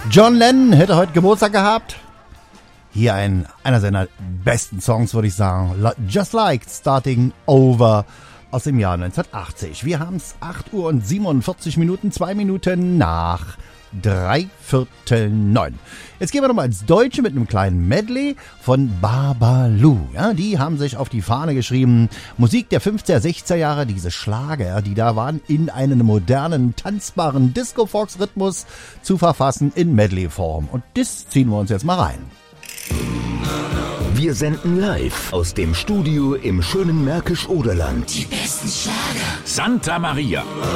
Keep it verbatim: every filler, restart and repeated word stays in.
John Lennon hätte heute Geburtstag gehabt. Hier ein, einer seiner besten Songs, würde ich sagen. Just Like Starting Over aus dem Jahr neunzehnhundertachtzig. Wir haben es acht Uhr und siebenundvierzig Minuten, zwei Minuten nach drei Viertel neun. Jetzt gehen wir nochmal ins Deutsche mit einem kleinen Medley von Babalu. Ja, die haben sich auf die Fahne geschrieben, Musik der fünfziger, sechziger Jahre, diese Schlager, die da waren, in einen modernen, tanzbaren Disco-Fox-Rhythmus zu verfassen in Medley-Form. Und das ziehen wir uns jetzt mal rein. Wir senden live aus dem Studio im schönen Märkisch-Oderland. Die besten Schlager. Santa Maria.